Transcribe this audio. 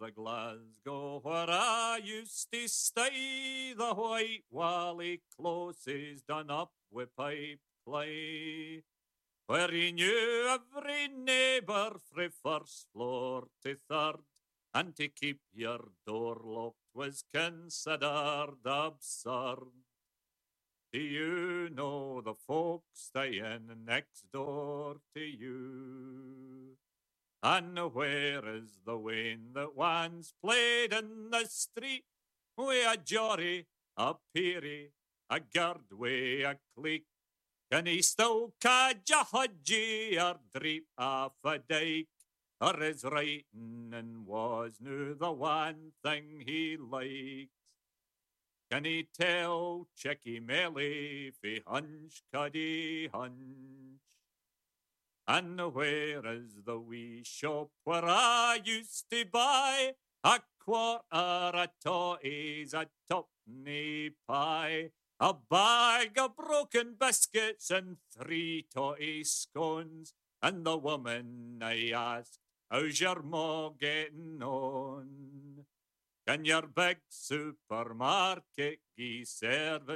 Glasgow, where I used to stay. The White Wally close is done up with pipe clay, where he knew every neighbour frae first floor to third, and to keep your door locked was considered absurd. Do you know the folks staying next door to you? And where is the wame that once played in the street, wi' a Jory, a Peary, a Gardway, a Cleek? Can he still cadge a hudgie or dreep off a dyke? Or his writing was nu the one thing he likes? Can he tell Checky Melly fi hunch cuddy hunch? And where is the wee shop where I used to buy a quarter of totties, a tuppenny pie, a bag of broken biscuits and 3 totty scones? And the woman I asked, how's your ma getting on? Can your big supermarket gie service